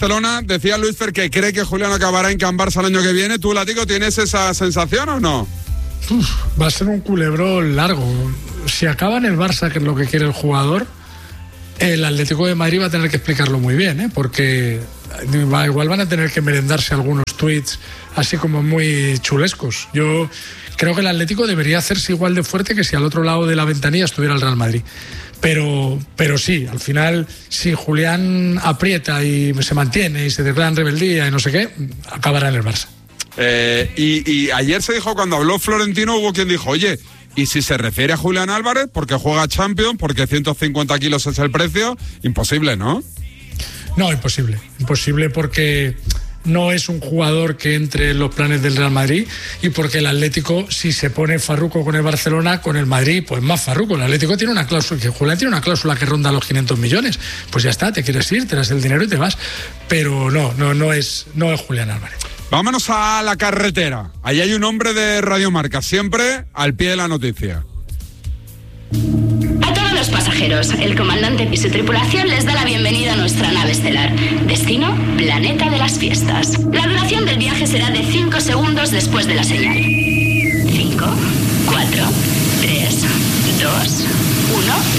Barcelona, decía Luisfer que cree que Julián acabará en Can Barça el año que viene. ¿Tú, Latico, tienes esa sensación o no? Va a ser un culebrón largo. Si acaba en el Barça, que es lo que quiere el jugador, el Atlético de Madrid va a tener que explicarlo muy bien, porque igual van a tener que merendarse algunos tweets así como muy chulescos. Yo creo que el Atlético debería hacerse igual de fuerte que si al otro lado de la ventanilla estuviera el Real Madrid. Pero sí, al final, si Julián aprieta y se mantiene y se declara en rebeldía y no sé qué, acabará en el Barça. Y ayer se dijo, cuando habló Florentino, hubo quien dijo, oye, y si se refiere a Julián Álvarez, porque juega Champions, porque 150 kilos es el precio, imposible, ¿no? No, imposible porque no es un jugador que entre en los planes del Real Madrid, y porque el Atlético, si se pone farruco con el Barcelona, con el Madrid, pues más farruco. El Atlético tiene una cláusula, que Julián tiene una cláusula que ronda los 500 millones. Pues ya está, te quieres ir, te das el dinero y te vas. Pero no es Julián Álvarez. Vámonos a la carretera. Ahí hay un hombre de Radio Marca, siempre al pie de la noticia. A todos los pasajeros, el comandante y su tripulación les da la bienvenida a nuestra nave estelar. Destino, Planeta de las Fiestas. La duración del viaje será de 5 segundos después de la señal. 5, 4, 3, 2, 1...